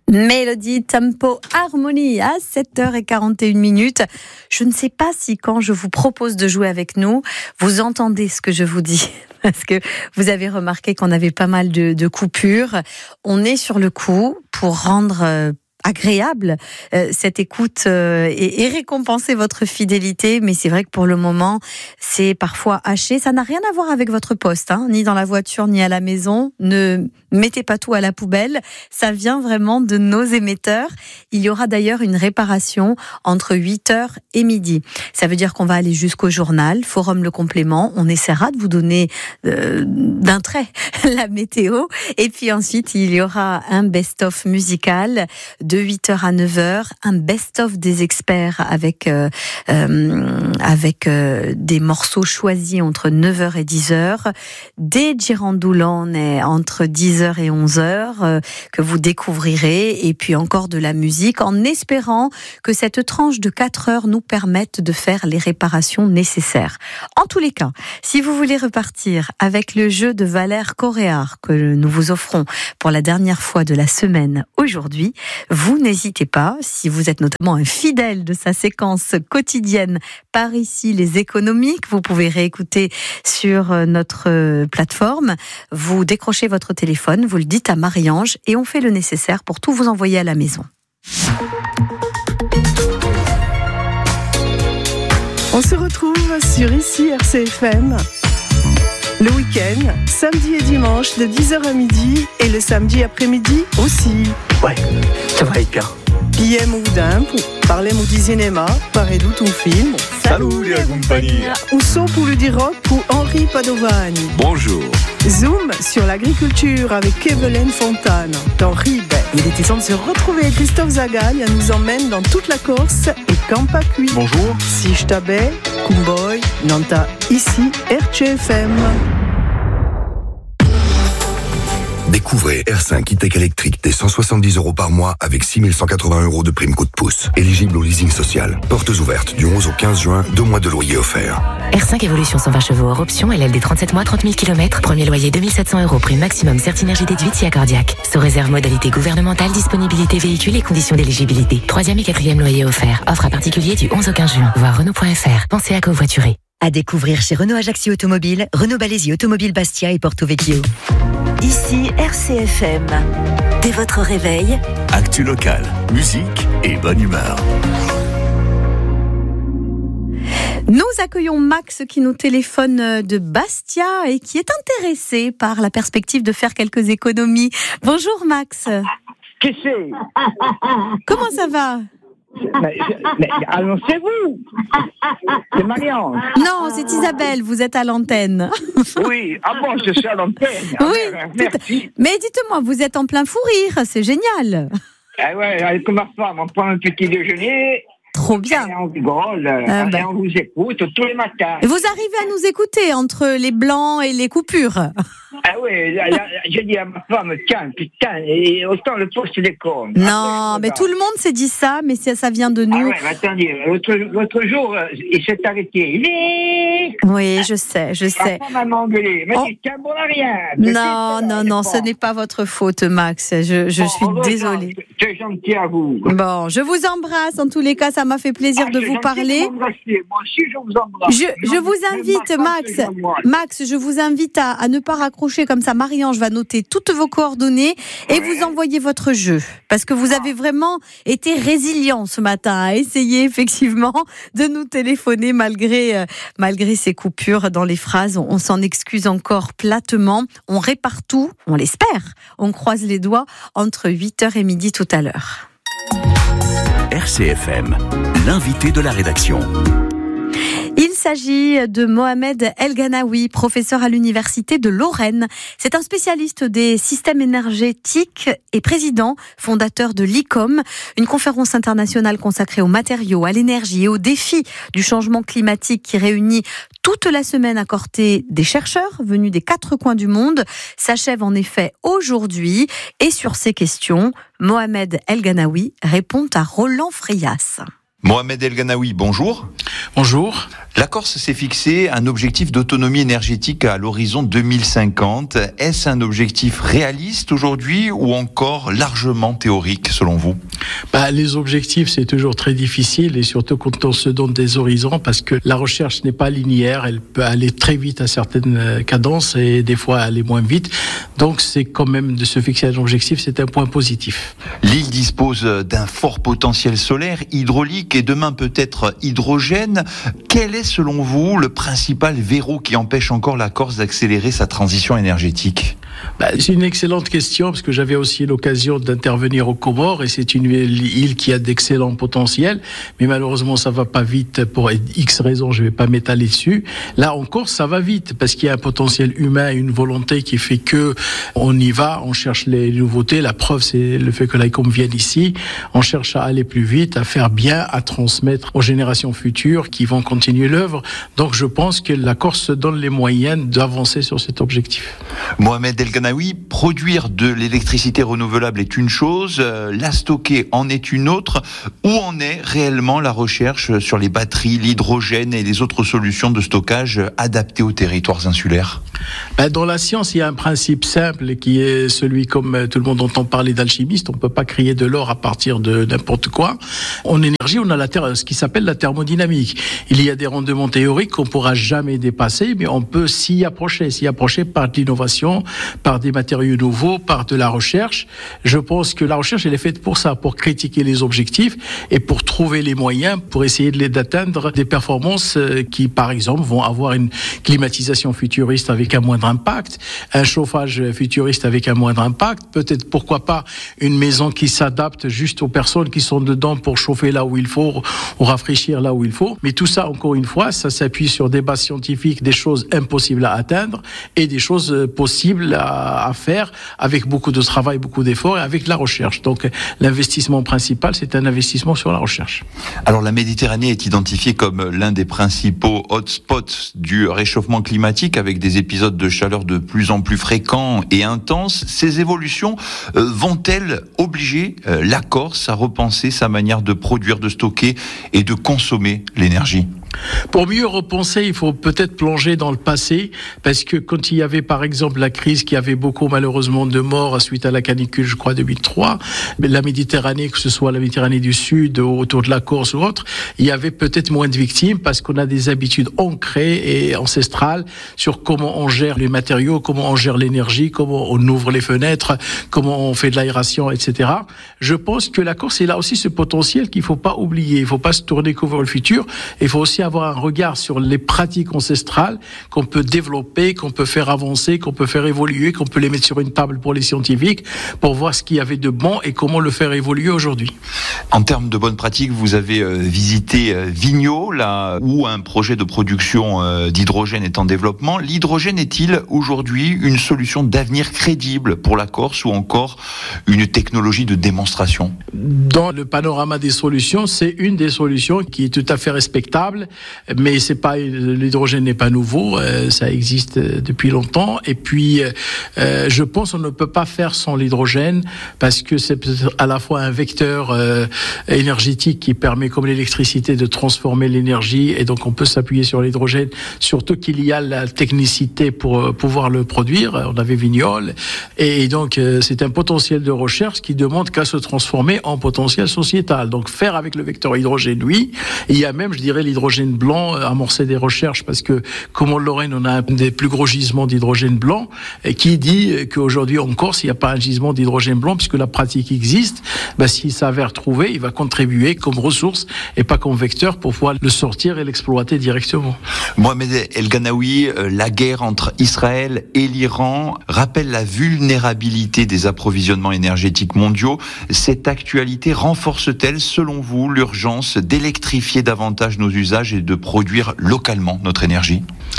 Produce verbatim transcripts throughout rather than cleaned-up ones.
Mélodie, tempo, harmonie à sept heures quarante et une minutes. Je ne sais pas si quand je vous propose de jouer avec nous, vous entendez ce que je vous dis. Parce que vous avez remarqué qu'on avait pas mal de, de coupures. On est sur le coup pour rendre euh, agréable euh, cette écoute euh, et, et récompenser votre fidélité. Mais c'est vrai que pour le moment, c'est parfois haché. Ça n'a rien à voir avec votre poste, hein, ni dans la voiture, ni à la maison. Ne mettez pas tout à la poubelle. Ça vient vraiment de nos émetteurs. Il y aura d'ailleurs une réparation entre huit heures et midi. Ça veut dire qu'on va aller jusqu'au journal, Forum Le Complément. On essaiera de vous donner euh, d'un trait la météo. Et puis ensuite, il y aura un best-of musical de huit heures à neuf heures, un best-of des experts avec, euh, euh, avec euh, des morceaux choisis entre neuf heures et dix heures, des Girandoulan entre dix heures et onze heures euh, que vous découvrirez, et puis encore de la musique, en espérant que cette tranche de quatre heures nous permette de faire les réparations nécessaires. En tous les cas, si vous voulez repartir avec le jeu de Valère Coréard que nous vous offrons pour la dernière fois de la semaine aujourd'hui, vous n'hésitez pas, si vous êtes notamment un fidèle de sa séquence quotidienne par ici les économiques, vous pouvez réécouter sur notre plateforme, vous décrochez votre téléphone, vous le dites à Marie-Ange et on fait le nécessaire pour tout vous envoyer à la maison. On se retrouve sur ici R C F M le week-end, samedi et dimanche de dix heures à midi et le samedi après-midi aussi. Ouais, ça va être bien. Piem ou d'un, parlem du cinéma, parlez d'où ton film. Salut la compagnie. Ou son pour le rock pour Henri Padovani. Bonjour. Zoom sur l'agriculture avec Kevelen Fontane dans Ribe. Il était temps de se retrouver avec Christophe Zagal. Il nous emmène dans toute la Corse et Campacui. Bonjour. Si je t'abais, Kumboy, Nanta, ici R C F M. Découvrez R cinq e-Tech électrique dès cent soixante-dix euros par mois avec six mille cent quatre-vingts euros de prime coup de pouce. Éligible au leasing social. Portes ouvertes du onze au quinze juin, deux mois de loyer offerts. R cinq Evolution cent vingt chevaux hors option, L L D trente-sept mois, trente mille kilomètres. Premier loyer deux mille sept cents euros, prime maximum Certinergie déduite si cardiaque. Sous réserve modalité gouvernementale, disponibilité véhicule et conditions d'éligibilité. Troisième et quatrième loyer offert. Offre à particulier du onze au quinze juin. Voir Renault point F R. Pensez à covoiturer. À découvrir chez Renault Ajaccio Automobile, Renault Balesi Automobile Bastia et Porto Vecchio. Ici R C F M. Dès votre réveil, Actu local, musique et bonne humeur. Nous accueillons Max qui nous téléphone de Bastia et qui est intéressé par la perspective de faire quelques économies. Bonjour Max. Qui c'est ? Comment ça va ? Mais, mais annoncez-vous. C'est Marie-Ange. Non, c'est Isabelle, vous êtes à l'antenne. Oui, ah bon, je suis à l'antenne. Ah, oui, merci. Mais dites-moi, vous êtes en plein fou rire, c'est génial. Ah ouais, avec ma femme, on prend un petit déjeuner. Trop bien. Et on rigole, ah ben. et on vous écoute tous les matins. Vous arrivez à nous écouter entre les blancs et les coupures. Ah oui, là, là, je dis à ma femme, tiens, putain, et autant le poste des cons. Non, Après, mais tout le monde s'est dit ça, mais ça, ça vient de nous. Ah ouais, mais attendez, l'autre, l'autre jour, il s'est arrêté. Il est... Oui, je sais, je sais. Ma femme m'a engueulé. Mais oh. dit, tiens, bon, rien. Non, non, non, ce n'est pas votre faute, Max. Je, je bon, suis bon, désolée. C'est gentil à vous. Bon, je vous embrasse. En tous les cas, ça m'a fait plaisir ah, de vous parler. Moi aussi, je vous embrasse. Je, je vous invite, Max, Max, je vous invite à, à ne pas raccrocher comme ça. Marie-Ange va noter toutes vos coordonnées et ouais. vous envoyer votre jeu. Parce que vous avez vraiment été résilient ce matin à essayer effectivement de nous téléphoner malgré, euh, malgré ces coupures dans les phrases. On, on s'en excuse encore platement. On répare tout, on l'espère. On croise les doigts entre huit heures et midi tout à l'heure. R C F M, l'invité de la rédaction. Il s'agit de Mohamed El Ganaoui, professeur à l'université de Lorraine. C'est un spécialiste des systèmes énergétiques et président fondateur de l'I C O M, une conférence internationale consacrée aux matériaux, à l'énergie et aux défis du changement climatique qui réunit toute la semaine à Corté des chercheurs venus des quatre coins du monde. S'achève en effet aujourd'hui. Et sur ces questions, Mohamed El Ganaoui répond à Roland Frias. Mohamed El Ganaoui, bonjour. Bonjour. La Corse s'est fixé un objectif d'autonomie énergétique à l'horizon deux mille cinquante. Est-ce un objectif réaliste aujourd'hui ou encore largement théorique selon vous ? Bah, les objectifs, c'est toujours très difficile et surtout quand on se donne des horizons parce que la recherche n'est pas linéaire, elle peut aller très vite à certaines cadences et des fois aller moins vite. Donc c'est quand même de se fixer un objectif, c'est un point positif. L'île dispose d'un fort potentiel solaire, hydraulique et demain peut-être hydrogène. Quel est selon vous le principal verrou qui empêche encore la Corse d'accélérer sa transition énergétique ? Bah, c'est une excellente question parce que j'avais aussi l'occasion d'intervenir aux Comores et c'est une île qui a d'excellents potentiels, mais malheureusement ça va pas vite pour X raisons, je vais pas m'étaler dessus. Là en Corse ça va vite parce qu'il y a un potentiel humain, une volonté qui fait que on y va, on cherche les nouveautés. La preuve c'est le fait que l'ICOM vienne ici, on cherche à aller plus vite, à faire bien, à transmettre aux générations futures qui vont continuer l'œuvre. Donc je pense que la Corse se donne les moyens d'avancer sur cet objectif. Mohamed El Ganaoui, produire de l'électricité renouvelable est une chose, euh, la stocker en est une autre. Où en est réellement la recherche sur les batteries, l'hydrogène et les autres solutions de stockage adaptées aux territoires insulaires ? Ben, dans la science, il y a un principe simple qui est celui, comme tout le monde entend parler d'alchimiste, on ne peut pas créer de l'or à partir de n'importe quoi. En énergie, on a la ter- ce qui s'appelle la thermodynamique. Il y a des rendements théoriques qu'on ne pourra jamais dépasser, mais on peut s'y approcher, s'y approcher par de l'innovation, par des matériaux nouveaux, par de la recherche. Je pense que la recherche, elle est faite pour ça, pour critiquer les objectifs et pour trouver les moyens pour essayer de les d'atteindre des performances qui, par exemple, vont avoir une climatisation futuriste avec un moindre impact, un chauffage futuriste avec un moindre impact, peut-être, pourquoi pas, une maison qui s'adapte juste aux personnes qui sont dedans pour chauffer là où il faut, ou rafraîchir là où il faut. Mais tout ça, encore une fois, ça s'appuie sur des bases scientifiques, des choses impossibles à atteindre et des choses possibles à, à faire avec beaucoup de travail, beaucoup d'efforts et avec la recherche. Donc, l'investissement principal, c'est un investissement sur la recherche. Alors, la Méditerranée est identifiée comme l'un des principaux hotspots du réchauffement climatique avec des épisodes de chaleur de plus en plus fréquents et intenses. Ces évolutions euh, vont-elles obliger euh, la Corse à repenser sa manière de produire, de stocker et de consommer l'énergie ? Pour mieux repenser, il faut peut-être plonger dans le passé, parce que quand il y avait par exemple la crise qui avait beaucoup malheureusement de morts suite à la canicule, je crois deux mille trois, mais la Méditerranée, que ce soit la Méditerranée du Sud, autour de la Corse ou autre, il y avait peut-être moins de victimes parce qu'on a des habitudes ancrées et ancestrales sur comment on gère les matériaux, comment on gère l'énergie, comment on ouvre les fenêtres, comment on fait de l'aération, et cetera. Je pense que la Corse, elle a aussi ce potentiel qu'il ne faut pas oublier. Il ne faut pas se tourner que vers le futur. Il faut aussi avoir un regard sur les pratiques ancestrales qu'on peut développer, qu'on peut faire avancer, qu'on peut faire évoluer, qu'on peut les mettre sur une table pour les scientifiques pour voir ce qu'il y avait de bon et comment le faire évoluer aujourd'hui. En termes de bonnes pratiques, vous avez euh, visité euh, Vigno, là où un projet de production euh, d'hydrogène est en développement. L'hydrogène est-il aujourd'hui une solution d'avenir crédible pour la Corse ou encore une technologie de démonstration ? Dans le panorama des solutions, c'est une des solutions qui est tout à fait respectable. Mais c'est pas, l'hydrogène n'est pas nouveau, euh, ça existe depuis longtemps. Et puis, euh, je pense qu'on ne peut pas faire sans l'hydrogène parce que c'est à la fois un vecteur euh, énergétique qui permet, comme l'électricité, de transformer l'énergie. Et donc, on peut s'appuyer sur l'hydrogène, surtout qu'il y a la technicité pour euh, pouvoir le produire. On avait Vignol. Et donc, euh, c'est un potentiel de recherche qui demande qu'à se transformer en potentiel sociétal. Donc, faire avec le vecteur hydrogène, oui. Et il y a même, je dirais, l'hydrogène blanc, amorcer des recherches parce que, comme en Lorraine, on a un des plus gros gisements d'hydrogène blanc et qui dit qu'aujourd'hui en Corse, il n'y a pas un gisement d'hydrogène blanc puisque la pratique existe. Ben, s'il s'avère trouvé, il va contribuer comme ressource et pas comme vecteur pour pouvoir le sortir et l'exploiter directement. Mohamed El Ganaoui, la guerre entre Israël et l'Iran rappelle la vulnérabilité des approvisionnements énergétiques mondiaux. Cette actualité renforce-t-elle, selon vous, l'urgence d'électrifier davantage nos usages et de produire localement notre énergie ?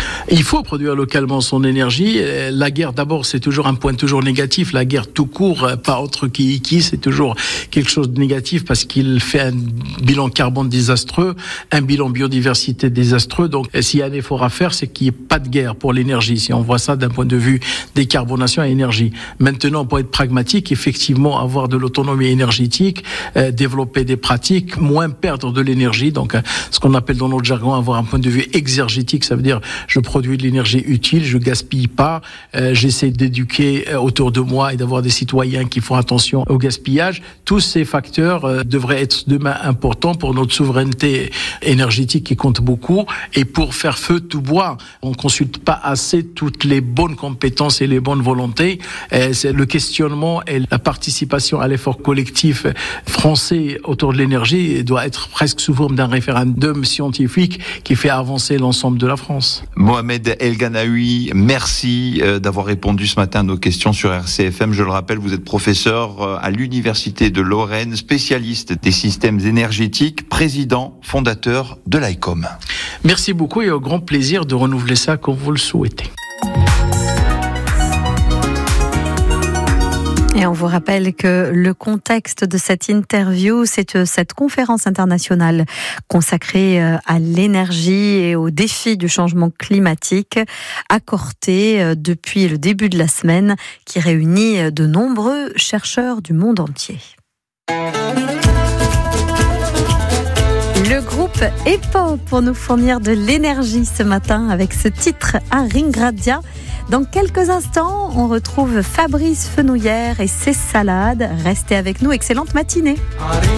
Il faut produire localement son énergie. La guerre, d'abord, c'est toujours un point toujours négatif. La guerre tout court, pas entre qui et qui, c'est toujours quelque chose de négatif parce qu'il fait un bilan carbone désastreux, un bilan biodiversité désastreux. Donc, s'il y a un effort à faire, c'est qu'il n'y ait pas de guerre pour l'énergie. Si on voit ça d'un point de vue décarbonation et énergie. Maintenant, pour être pragmatique, effectivement, avoir de l'autonomie énergétique, euh, développer des pratiques, moins perdre de l'énergie. Donc, euh, ce qu'on appelle dans notre jargon avoir un point de vue exergétique, ça veut dire je produis de l'énergie utile, je gaspille pas, euh, j'essaie d'éduquer euh, autour de moi et d'avoir des citoyens qui font attention au gaspillage. Tous ces facteurs euh, devraient être demain importants pour notre souveraineté énergétique qui compte beaucoup et pour faire feu tout bois. On consulte pas assez toutes les bonnes compétences et les bonnes volontés. Euh, c'est le questionnement et la participation à l'effort collectif français autour de l'énergie doit être presque sous forme d'un référendum scientifique qui fait avancer l'ensemble de la France. Mohamed El Ganaoui, merci d'avoir répondu ce matin à nos questions sur R C F M. Je le rappelle, vous êtes professeur à l'Université de Lorraine, spécialiste des systèmes énergétiques, président fondateur de l'A I C O M. Merci beaucoup et au grand plaisir de renouveler ça comme vous le souhaitez. Et on vous rappelle que le contexte de cette interview, c'est cette conférence internationale consacrée à l'énergie et aux défis du changement climatique, accordée depuis le début de la semaine, qui réunit de nombreux chercheurs du monde entier. Le groupe E P O pour nous fournir de l'énergie ce matin avec ce titre Aringradia. Dans quelques instants, on retrouve Fabrice Fenouillère et ses salades. Restez avec nous, excellente matinée.